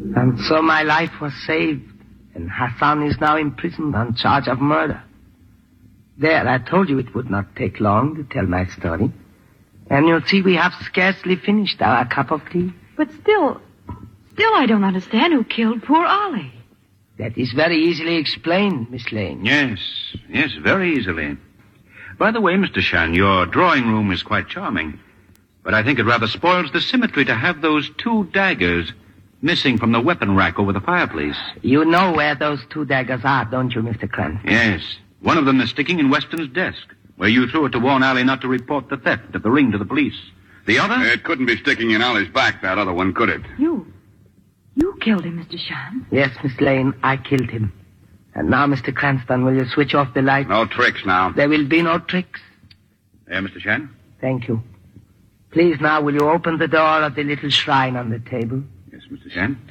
And so my life was saved, and Hassan is now imprisoned on charge of murder. There, I told you it would not take long to tell my story. And you'll see we have scarcely finished our cup of tea. But still I don't understand who killed poor Ollie. That is very easily explained, Miss Lane. Yes, very easily. By the way, Mr. Shan, your drawing room is quite charming. But I think it rather spoils the symmetry to have those 2 daggers missing from the weapon rack over the fireplace. You know where those 2 daggers are, don't you, Mr. Cranston? Yes. One of them is sticking in Weston's desk, where you threw it to warn Allie not to report the theft of the ring to the police. The other? It couldn't be sticking in Allie's back, that other one, could it? You killed him, Mr. Shan. Yes, Miss Lane, I killed him. And now, Mr. Cranston, will you switch off the light? No tricks now. There will be no tricks. There, Mr. Shan? Thank you. Please now, will you open the door of the little shrine on the table? Yes, Mr. Shan.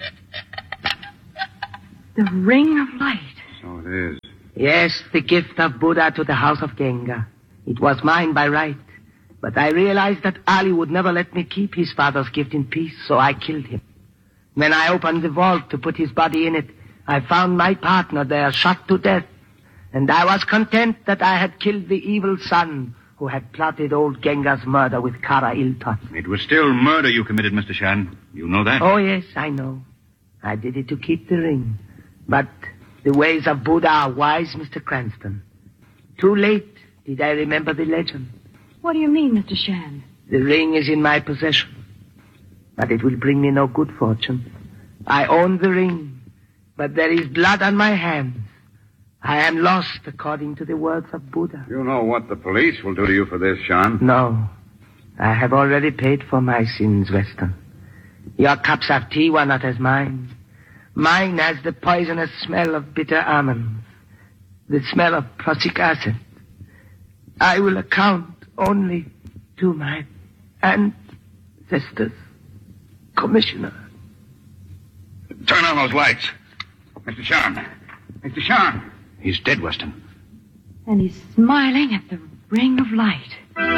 The ring of light. So it is. Yes, the gift of Buddha to the house of Genga. It was mine by right. But I realized that Ali would never let me keep his father's gift in peace, so I killed him. When I opened the vault to put his body in it, I found my partner there shot to death. And I was content that I had killed the evil son who had plotted old Genga's murder with Kara Iltot. It was still murder you committed, Mr. Shan. You know that? Oh, yes, I know. I did it to keep the ring. But the ways of Buddha are wise, Mr. Cranston. Too late did I remember the legend. What do you mean, Mr. Shan? The ring is in my possession. But it will bring me no good fortune. I own the ring, but there is blood on my hands. I am lost according to the words of Buddha. You know what the police will do to you for this, Sean? No. I have already paid for my sins, Weston. Your cups of tea were not as mine. Mine has the poisonous smell of bitter almonds, the smell of prussic acid. I will account only to my ancestors. Commissioner. Turn on those lights. Mr. Sean. Mr. Sean. He's dead, Weston. And he's smiling at the ring of light.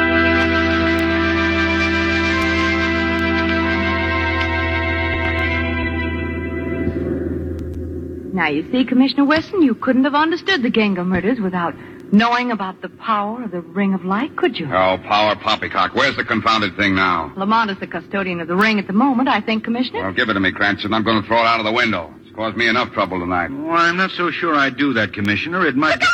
Now, you see, Commissioner Weston, you couldn't have understood the Genga murders without knowing about the power of the ring of light, could you? Oh, power poppycock. Where's the confounded thing now? Lamont is the custodian of the ring at the moment, I think, Commissioner. Well, give it to me, Cranston. I'm going to throw it out of the window. It's caused me enough trouble tonight. Oh, I'm not so sure I'd do that, Commissioner. It might...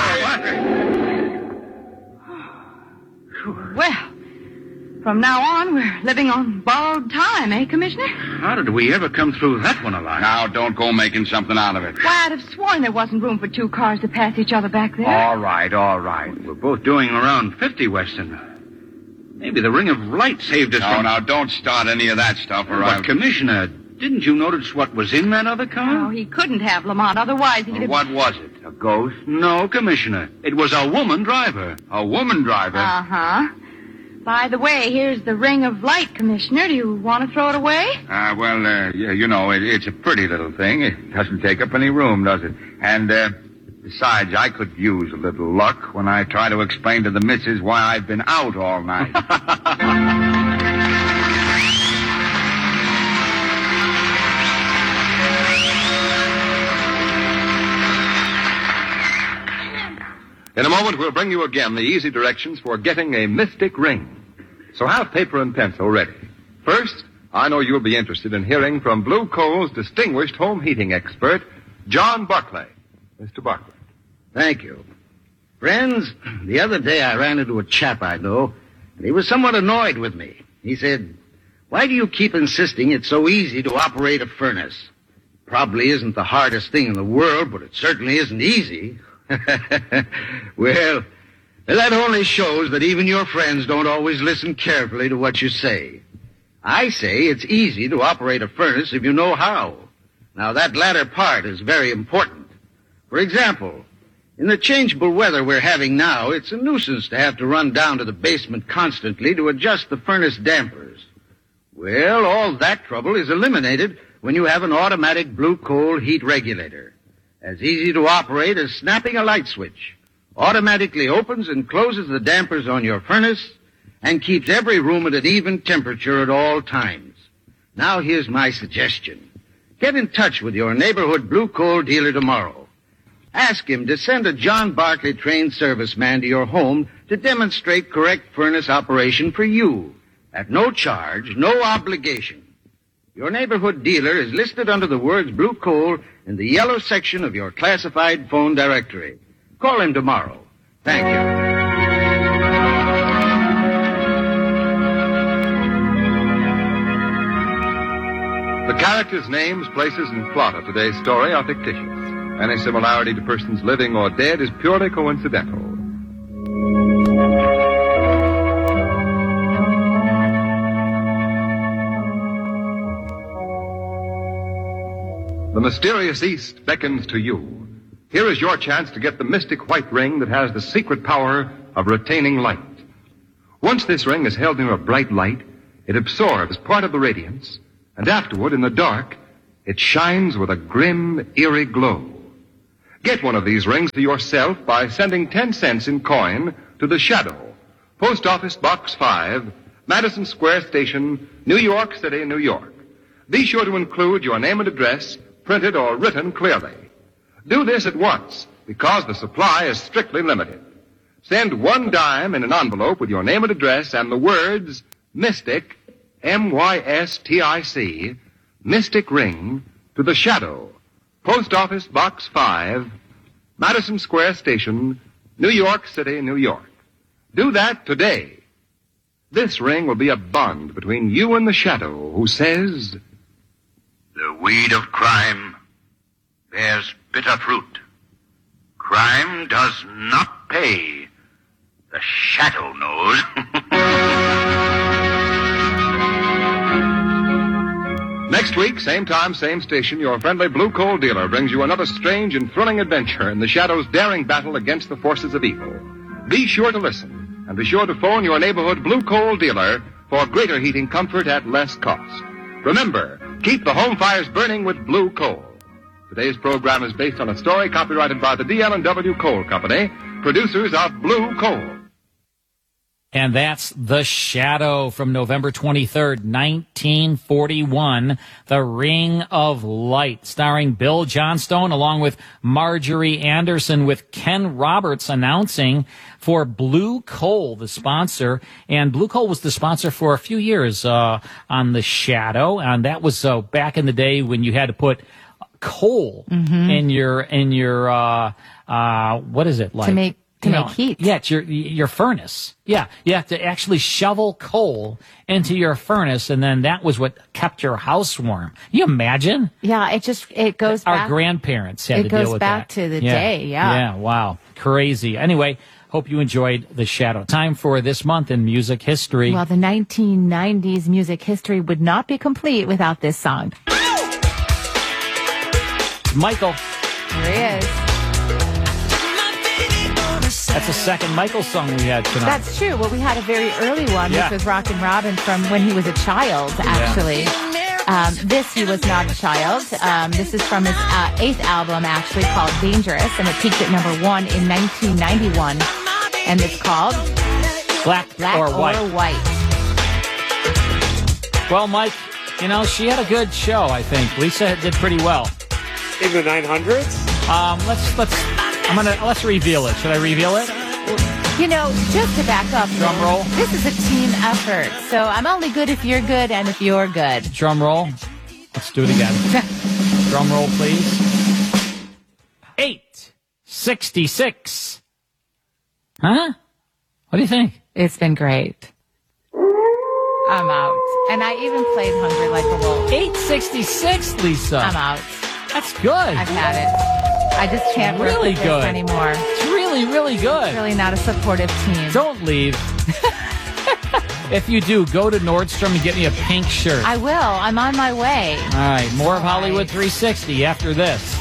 Well, from now on, we're living on borrowed time, eh, Commissioner? How did we ever come through that one alive? Now, don't go making something out of it. Why, I'd have sworn there wasn't room for 2 cars to pass each other back there. All right. We're both doing around 50, Weston. Maybe the ring of light saved us from... Now, don't start any of that stuff, or But, Commissioner, didn't you notice what was in that other car? No, he couldn't have, Lamont. Otherwise, he'd have... What was it? A ghost? No, Commissioner. It was a woman driver. A woman driver? Uh-huh. By the way, here's the ring of light, Commissioner. Do you want to throw it away? Yeah, you know, it's a pretty little thing. It doesn't take up any room, does it? And, besides, I could use a little luck when I try to explain to the missus why I've been out all night. In a moment, we'll bring you again the easy directions for getting a mystic ring. So have paper and pencil ready. First, I know you'll be interested in hearing from Blue Coal's distinguished home heating expert, John Buckley. Mr. Buckley. Thank you. Friends, the other day I ran into a chap I know, and he was somewhat annoyed with me. He said, "Why do you keep insisting it's so easy to operate a furnace? Probably isn't the hardest thing in the world, but it certainly isn't easy." Well, that only shows that even your friends don't always listen carefully to what you say. I say it's easy to operate a furnace if you know how. Now, that latter part is very important. For example, in the changeable weather we're having now, it's a nuisance to have to run down to the basement constantly to adjust the furnace dampers. Well, all that trouble is eliminated when you have an automatic Blue Coal heat regulator. As easy to operate as snapping a light switch. Automatically opens and closes the dampers on your furnace and keeps every room at an even temperature at all times. Now here's my suggestion. Get in touch with your neighborhood blue coal dealer tomorrow. Ask him to send a John Barkley trained serviceman to your home to demonstrate correct furnace operation for you at no charge, no obligation. Your neighborhood dealer is listed under the words blue coal in the yellow section of your classified phone directory. Call him tomorrow. Thank you. The characters, names, places, and plot of today's story are fictitious. Any similarity to persons living or dead is purely coincidental. The mysterious East beckons to you. Here is your chance to get the mystic white ring that has the secret power of retaining light. Once this ring is held near a bright light, it absorbs part of the radiance, and afterward, in the dark, it shines with a grim, eerie glow. Get one of these rings for yourself by sending 10 cents in coin to The Shadow, Post Office Box 5, Madison Square Station, New York City, New York. Be sure to include your name and address, printed or written clearly. Do this at once, because the supply is strictly limited. Send 1 dime in an envelope with your name and address and the words Mystic, M-Y-S-T-I-C, Mystic Ring, to The Shadow, Post Office Box 5, Madison Square Station, New York City, New York. Do that today. This ring will be a bond between you and the Shadow, who says, The weed of crime bears bitter fruit. Crime does not pay. The Shadow knows. Next week, same time, same station, your friendly blue coal dealer brings you another strange and thrilling adventure in the Shadow's daring battle against the forces of evil. Be sure to listen, and be sure to phone your neighborhood blue coal dealer for greater heating comfort at less cost. Remember, keep the home fires burning with blue coal. Today's program is based on a story copyrighted by the DL&W Coal Company, producers of Blue Coal. And that's The Shadow from November 23rd, 1941, The Ring of Light, starring Bill Johnstone along with Marjorie Anderson, with Ken Roberts announcing for Blue Coal, the sponsor. And Blue Coal was the sponsor for a few years on The Shadow, and that was back in the day when you had to put coal in your what is it like? To make heat. Yeah, it's your furnace. Yeah, you have to actually shovel coal into your furnace, and then that was what kept your house warm. You imagine? Yeah, it goes back. Our grandparents had to deal with that. It goes back to the day, yeah. Yeah, wow. Crazy. Anyway, hope you enjoyed The Shadow. Time for this month in music history. Well, the 1990s music history would not be complete without this song. Michael. Here he is. That's the second Michael song we had tonight. That's true. Well, we had a very early one, which was Rockin' Robin from when he was a child, actually. Yeah. This, he was not a child. This is from his 8th album, actually, called Dangerous, and it peaked at number 1 in 1991. And it's called Black or White. Well, Mike, she had a good show, I think. Lisa did pretty well. In the 900s? Let's reveal it. Should I reveal it? Just to back up. Drum roll. This is a team effort. So I'm only good if you're good and if you're good. Drum roll. Let's do it again. Drum roll, please. 866. Huh? What do you think? It's been great. I'm out. And I even played Hungry Like a Wolf. 866, Lisa. I'm out. That's good. I've had it. I just can't work with this anymore. It's really, really good. It's really not a supportive team. Don't leave. If you do, go to Nordstrom and get me a pink shirt. I will. I'm on my way. All right. More of Hollywood 360 after this.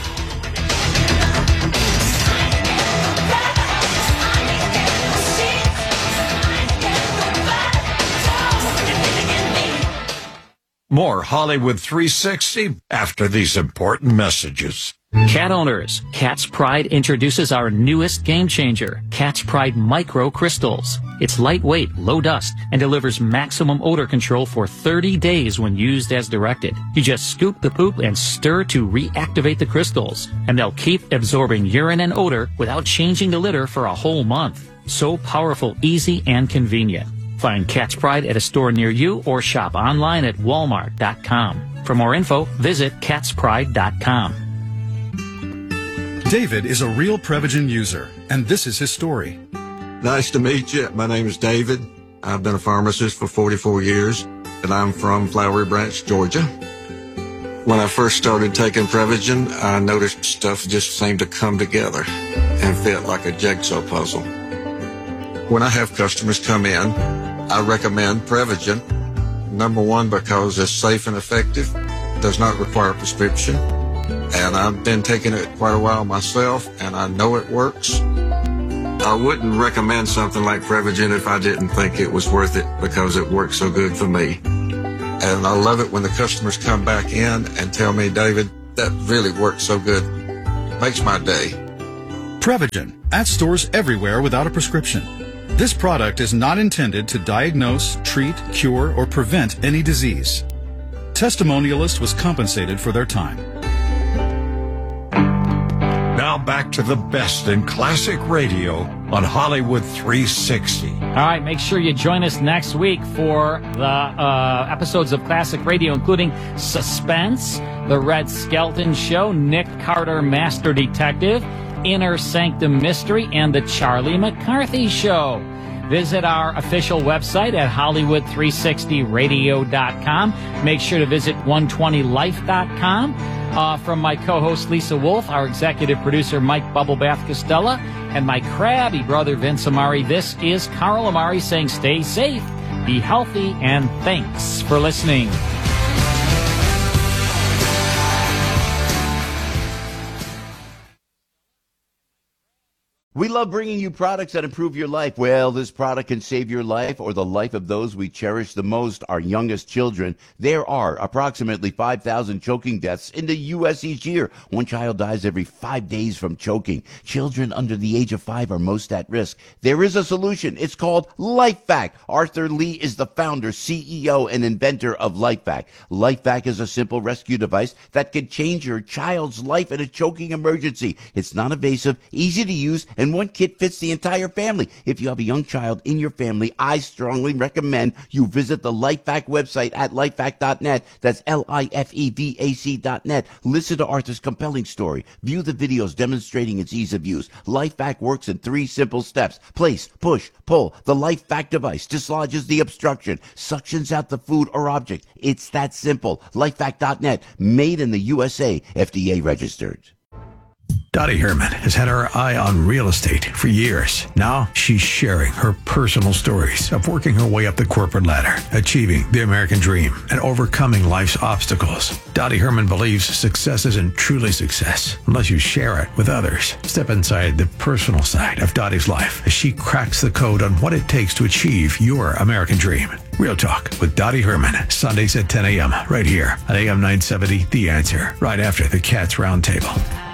More Hollywood 360 after these important messages. Cat owners, Cat's Pride introduces our newest game changer, Cat's Pride Micro Crystals. It's lightweight, low dust, and delivers maximum odor control for 30 days when used as directed. You just scoop the poop and stir to reactivate the crystals, and they'll keep absorbing urine and odor without changing the litter for a whole month. So powerful, easy, and convenient. Find Cat's Pride at a store near you or shop online at walmart.com. For more info, visit catspride.com. David is a real Prevagen user, and this is his story. Nice to meet you. My name is David. I've been a pharmacist for 44 years, and I'm from Flowery Branch, Georgia. When I first started taking Prevagen, I noticed stuff just seemed to come together and fit like a jigsaw puzzle. When I have customers come in, I recommend Prevagen. Number one, because it's safe and effective, does not require a prescription. And I've been taking it quite a while myself, and I know it works. I wouldn't recommend something like Prevagen if I didn't think it was worth it because it works so good for me. And I love it when the customers come back in and tell me, David, that really works so good. Makes my day. Prevagen, at stores everywhere without a prescription. This product is not intended to diagnose, treat, cure, or prevent any disease. Testimonialist was compensated for their time. Now back to the best in classic radio on Hollywood 360. All right, make sure you join us next week for the episodes of Classic Radio, including Suspense, The Red Skelton Show, Nick Carter, Master Detective, Inner Sanctum Mystery, and The Charlie McCarthy Show. Visit our official website at Hollywood360radio.com. Make sure to visit 120life.com. From my co-host Lisa Wolf, our executive producer Mike Bubblebath Costella, and my crabby brother Vince Amari, this is Carl Amari saying stay safe, be healthy, and thanks for listening. We love bringing you products that improve your life. Well, this product can save your life or the life of those we cherish the most, our youngest children. There are approximately 5,000 choking deaths in the U.S. each year. One child dies every 5 days from choking. Children under the age of 5 are most at risk. There is a solution. It's called LifeVac. Arthur Lee is the founder, CEO, and inventor of LifeVac. LifeVac is a simple rescue device that can change your child's life in a choking emergency. It's non-invasive, easy to use, and one kit fits the entire family. If you have a young child in your family, I strongly recommend you visit the LifeVac website at lifevac.net. That's LIFEVAC.net. Listen to Arthur's compelling story. View the videos demonstrating its ease of use. LifeVac works in 3 simple steps. Place, push, pull. The LifeVac device dislodges the obstruction, suctions out the food or object. It's that simple. LifeVac.net. Made in the USA. FDA registered. Dottie Herman has had her eye on real estate for years. Now she's sharing her personal stories of working her way up the corporate ladder, achieving the American dream, and overcoming life's obstacles. Dottie Herman believes success isn't truly success unless you share it with others. Step inside the personal side of Dottie's life as she cracks the code on what it takes to achieve your American dream. Real Talk with Dottie Herman, Sundays at 10 a.m. right here on AM 970, The Answer, right after the Cats Roundtable.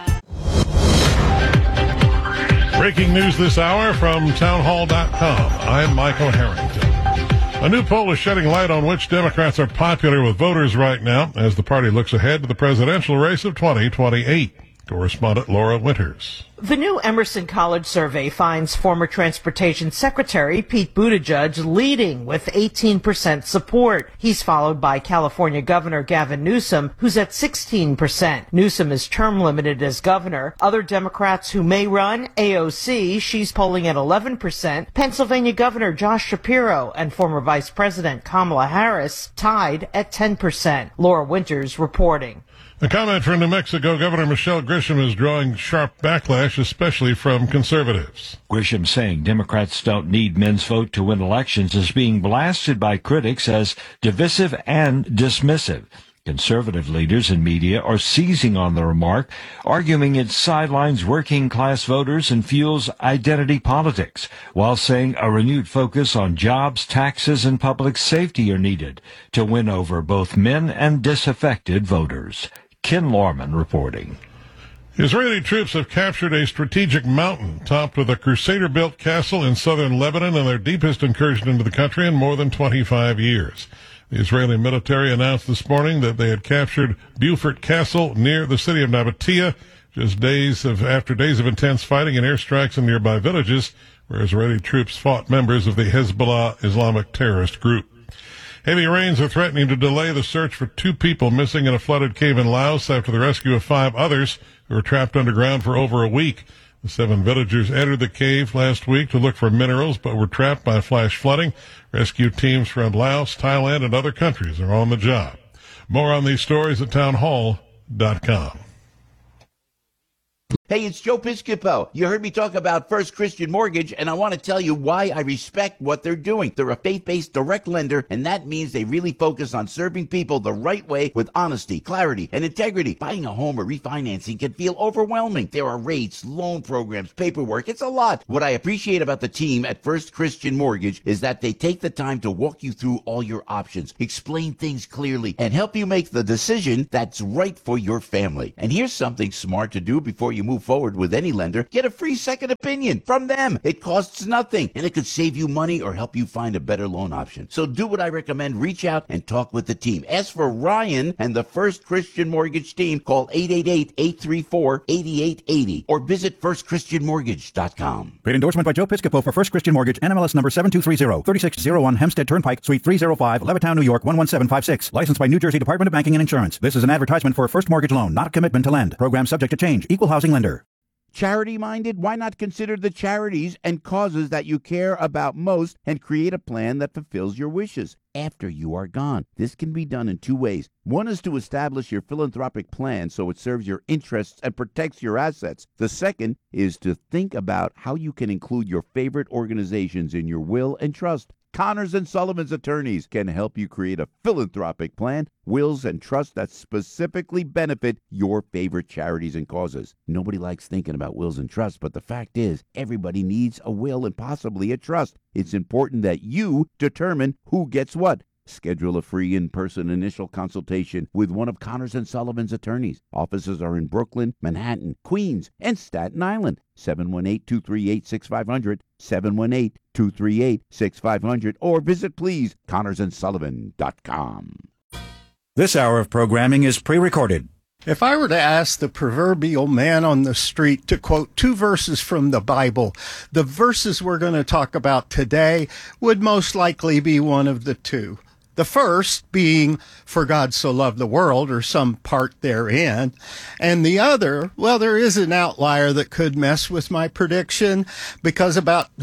Breaking news this hour from townhall.com. I'm Michael Harrington. A new poll is shedding light on which Democrats are popular with voters right now as the party looks ahead to the presidential race of 2028. Correspondent Laura Winters. The new Emerson College survey finds former Transportation Secretary Pete Buttigieg leading with 18% support. He's followed by California Governor Gavin Newsom, who's at 16%. Newsom is term limited as governor. Other Democrats who may run, AOC, she's polling at 11%. Pennsylvania Governor Josh Shapiro and former Vice President Kamala Harris tied at 10%. Laura Winters reporting. A comment from New Mexico. Governor Michelle Grisham is drawing sharp backlash, especially from conservatives. Grisham saying Democrats don't need men's vote to win elections is being blasted by critics as divisive and dismissive. Conservative leaders and media are seizing on the remark, arguing it sidelines working-class voters and fuels identity politics, while saying a renewed focus on jobs, taxes, and public safety are needed to win over both men and disaffected voters. Ken Lorman reporting. Israeli troops have captured a strategic mountain topped with a Crusader-built castle in southern Lebanon in their deepest incursion into the country in more than 25 years. The Israeli military announced this morning that they had captured Beaufort Castle near the city of Nabatea, just after days of intense fighting and airstrikes in nearby villages where Israeli troops fought members of the Hezbollah Islamic terrorist group. Heavy rains are threatening to delay the search for 2 people missing in a flooded cave in Laos after the rescue of 5 others who were trapped underground for over a week. The 7 villagers entered the cave last week to look for minerals, but were trapped by flash flooding. Rescue teams from Laos, Thailand, and other countries are on the job. More on these stories at townhall.com. Hey, it's Joe Piscopo. You heard me talk about First Christian Mortgage, and I want to tell you why I respect what they're doing. They're a faith-based direct lender, and that means they really focus on serving people the right way with honesty, clarity, and integrity. Buying a home or refinancing can feel overwhelming. There are rates, loan programs, paperwork. It's a lot. What I appreciate about the team at First Christian Mortgage is that they take the time to walk you through all your options, explain things clearly, and help you make the decision that's right for your family. And here's something smart to do before you move forward with any lender. Get a free second opinion from them. It costs nothing, and it could save you money or help you find a better loan option. So do what I recommend. Reach out and talk with the team. Ask for Ryan and the First Christian Mortgage team. Call 888-834-8880 or visit firstchristianmortgage.com. Paid endorsement by Joe Piscopo for First Christian Mortgage, NMLS number 7230, 3601 Hempstead Turnpike, Suite 305, Levittown, New York 11756. Licensed by New Jersey Department of Banking and Insurance. This is an advertisement for a first mortgage loan, not a commitment to lend. Program subject to change. Equal housing lender. Charity-minded? Why not consider the charities and causes that you care about most and create a plan that fulfills your wishes after you are gone? This can be done in 2 ways. One is to establish your philanthropic plan so it serves your interests and protects your assets. The second is to think about how you can include your favorite organizations in your will and trust. Connors and Sullivan's attorneys can help you create a philanthropic plan, wills, and trusts that specifically benefit your favorite charities and causes. Nobody likes thinking about wills and trusts, but the fact is, everybody needs a will and possibly a trust. It's important that you determine who gets what. Schedule a free in-person initial consultation with one of Connors and Sullivan's attorneys. Offices are in Brooklyn, Manhattan, Queens, and Staten Island. 718-238-6500, 718-238-6500, or visit please ConnorsandSullivan.com. This hour of programming is pre-recorded. If I were to ask the proverbial man on the street to quote 2 verses from the Bible, the verses we're going to talk about today would most likely be one of the 2. The first being, "For God so loved the world," or some part therein. And the other, well, there is an outlier that could mess with my prediction, because about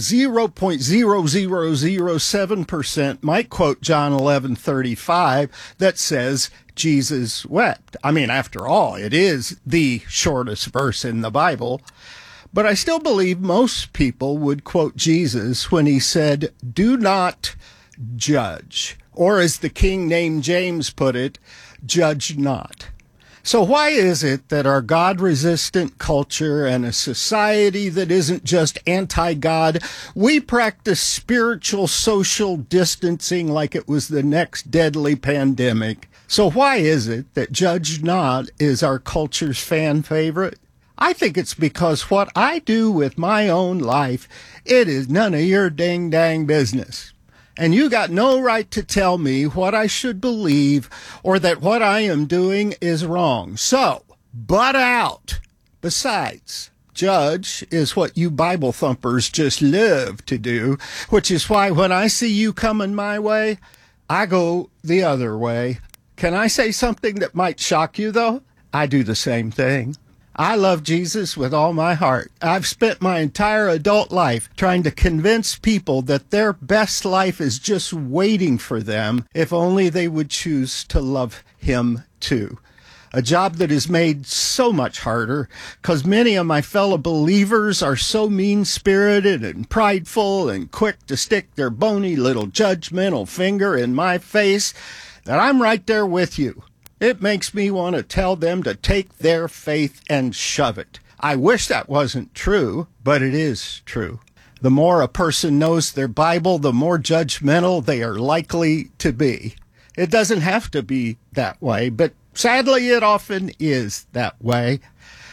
0.0007% might quote John 11:35 that says, Jesus wept. I mean, after all, it is the shortest verse in the Bible. But I still believe most people would quote Jesus when he said, "Do not judge." Or as the king named James put it, "Judge not." So why is it that our God-resistant culture and a society that isn't just anti-God, we practice spiritual social distancing like it was the next deadly pandemic? So why is it that "Judge not" is our culture's fan favorite? I think it's because what I do with my own life, it is none of your dang business. And you got no right to tell me what I should believe or that what I am doing is wrong. So, butt out. Besides, judge is what you Bible thumpers just love to do, which is why when I see you coming my way, I go the other way. Can I say something that might shock you, though? I do the same thing. I love Jesus with all my heart. I've spent my entire adult life trying to convince people that their best life is just waiting for them if only they would choose to love him too. A job that is made so much harder because many of my fellow believers are so mean-spirited and prideful and quick to stick their bony little judgmental finger in my face that I'm right there with you. It makes me want to tell them to take their faith and shove it. I wish that wasn't true, but it is true. The more a person knows their Bible, the more judgmental they are likely to be. It doesn't have to be that way, but sadly it often is that way.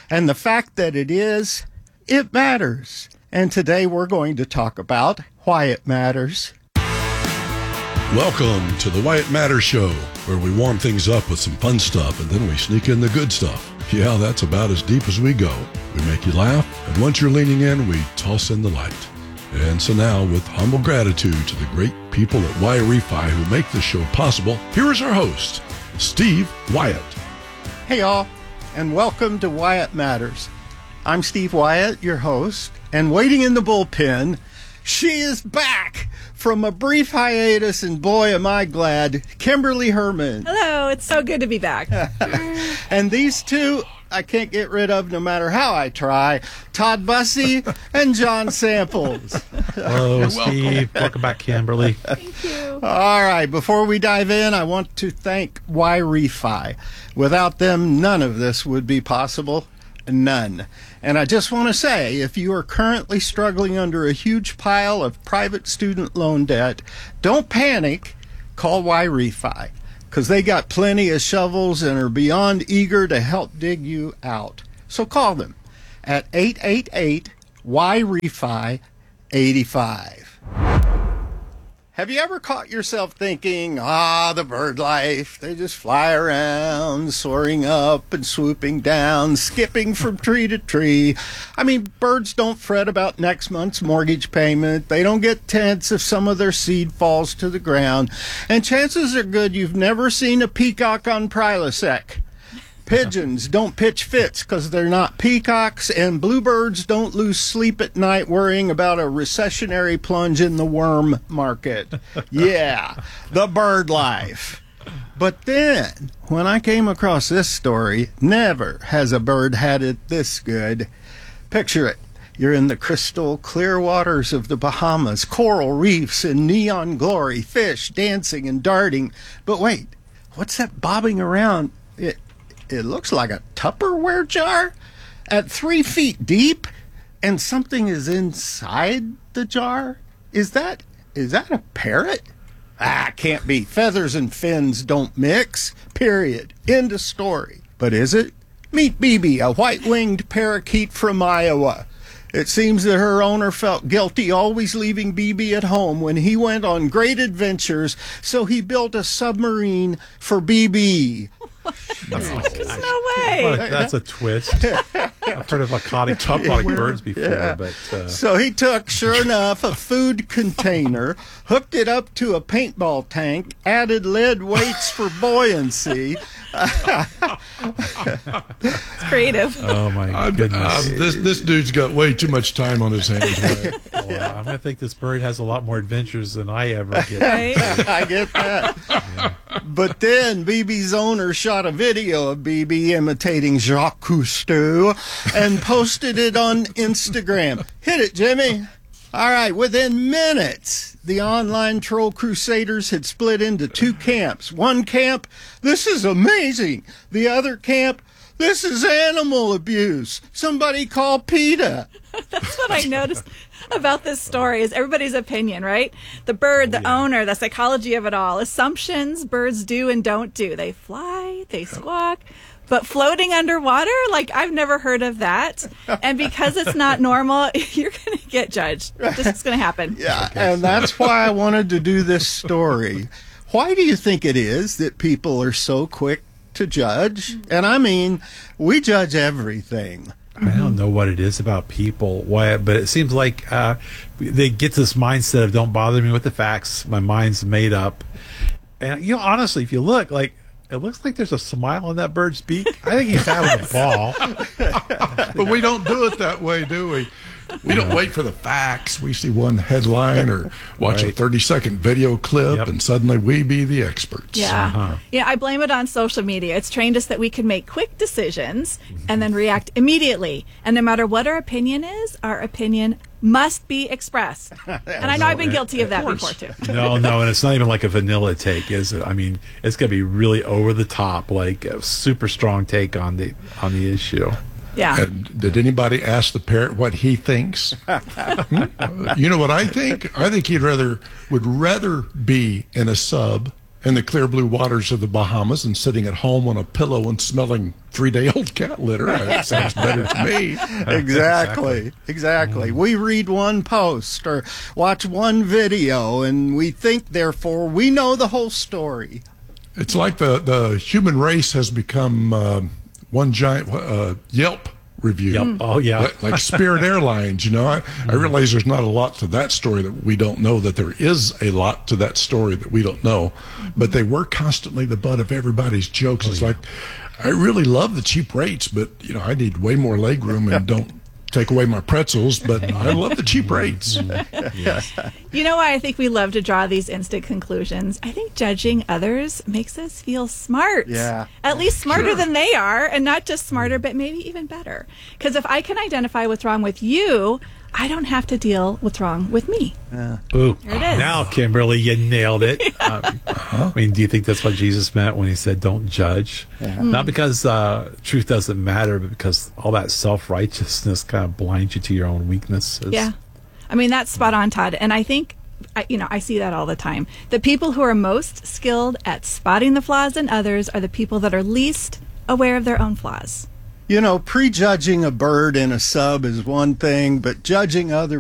And the fact that it is, it matters. And today we're going to talk about why it matters. Welcome to the Why It Matters Show, where we warm things up with some fun stuff and then we sneak in the good stuff. Yeah, that's about as deep as we go. We make you laugh, and once you're leaning in, we toss in the light. And so now, with humble gratitude to the great people at Wi-Fi who make this show possible, here is our host, Steve Wyatt. Hey, y'all, and welcome to Why It Matters. I'm Steve Wyatt, your host, and waiting in the bullpen, she is back from a brief hiatus, and boy, am I glad, Kimberly Herman. Hello, it's so good to be back. And these two, I can't get rid of no matter how I try, Todd Bussey and John Samples. Hello, Steve. Welcome back, Kimberly. Thank you. All right, before we dive in, I want to thank Wi-Fi. Without them, none of this would be possible. None. And I just want to say, if you are currently struggling under a huge pile of private student loan debt, don't panic. Call Wi-Fi, because they got plenty of shovels and are beyond eager to help dig you out. So call them at 888-YREFI-85. Have you ever caught yourself thinking, the bird life, they just fly around, soaring up and swooping down, skipping from tree to tree. I mean, birds don't fret about next month's mortgage payment. They don't get tense if some of their seed falls to the ground. And chances are good you've never seen a peacock on Prilosec. Pigeons don't pitch fits because they're not peacocks, and bluebirds don't lose sleep at night worrying about a recessionary plunge in the worm market. Yeah, the bird life. But then, when I came across this story, never has a bird had it this good. Picture it. You're in the crystal clear waters of the Bahamas, coral reefs in neon glory, fish dancing and darting. But wait, what's that bobbing around? It looks like a Tupperware jar at 3 feet deep, and something is inside the jar. Is that a parrot? Can't be. Feathers and fins don't mix. Period. End of story. But is it? Meet BB, a white-winged parakeet from Iowa. It seems that her owner felt guilty always leaving BB at home when he went on great adventures, so he built a submarine for BB. There's no way. That's a twist. I've heard of aquatic birds before, but So he took, sure enough, a food container, hooked it up to a paintball tank, added lead weights for buoyancy. It's creative. Oh my goodness! This dude's got way too much time on his hands. Well, I'm gonna think this bird has a lot more adventures than I ever get. Right? I get that. Yeah. But then BB's owner shot a video of BB imitating Jacques Cousteau and posted it on Instagram. Hit it, Jimmy. All right, within minutes, the online troll crusaders had split into two camps. One camp, this is amazing. The other camp, this is animal abuse. Somebody call PETA. That's what I noticed about this story is everybody's opinion, right? The bird, the owner, the psychology of it all. Assumptions birds do and don't do. They fly, they squawk. But floating underwater, like I've never heard of that. And because it's not normal, you're going to get judged. This is going to happen. Yeah, and that's why I wanted to do this story. Why do you think it is that people are so quick to judge? And I mean, we judge everything. I don't know what it is about people, but it seems like they get this mindset of don't bother me with the facts. My mind's made up. And, honestly, if you look, it looks like there's a smile on that bird's beak. I think he's having a ball. But we don't do it that way, do we? We don't wait for the facts. We see one headline or watch a 30-second video clip, and suddenly we be the experts. Yeah. Yeah, I blame it on social media. It's trained us that we can make quick decisions and then react immediately. And no matter what our opinion is, our opinion must be expressed. And I know I've been guilty of that before, too. No, and it's not even like a vanilla take, is it? I mean, it's going to be really over the top, like a super strong take on the issue. Yeah. Did anybody ask the parrot what he thinks? You know what I think? I think he would rather be in a sub in the clear blue waters of the Bahamas and sitting at home on a pillow and smelling 3-day-old cat litter. That sounds better to me. Exactly. We read one post or watch one video, and we think, therefore, we know the whole story. It's like the human race has become one giant Yelp review. Yep. Oh, yeah. Like Spirit Airlines, you know. I realize there's not a lot to that story that we don't know, that there is a lot to that story that we don't know. But they were constantly the butt of everybody's jokes. It's like, I really love the cheap rates, but, you know, I need way more legroom and don't take away my pretzels, but I love the cheap rates. You know why I think we love to draw these instant conclusions? I think judging others makes us feel smart. Yeah. At least smarter than they are, and not just smarter, but maybe even better. Because if I can identify what's wrong with you, I don't have to deal with what's wrong with me. Ooh. There it is. Now, Kimberly, you nailed it. I mean, do you think that's what Jesus meant when he said, don't judge? Not because truth doesn't matter, but because all that self-righteousness kind of blinds you to your own weaknesses. Yeah. I mean, that's spot on, Todd. And I think, I see that all the time. The people who are most skilled at spotting the flaws in others are the people that are least aware of their own flaws. You know, prejudging a bird in a sub is one thing, but judging other